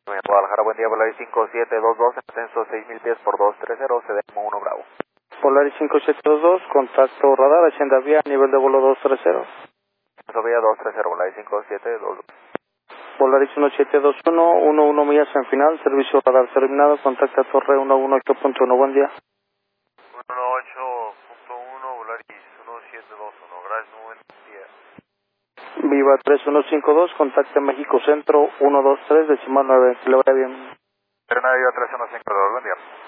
Guadalajara, buen día, Volaris 5722, ascenso 6000 pies por 230, CDM 1 Bravo. Volaris 5722, contacto radar, Hacienda Vía, nivel de vuelo 230. Ascenso vía 230, Volaris 5722. Volaris 1721, 11 millas en final, servicio radar terminado, contacta Torre 118.1, buen día. 118.1, Volaris 1721, gracias, muy buen día. Viva 3152, contacta México Centro 123, decimal 9, que le vaya bien. Pero nadie 3152, buen día.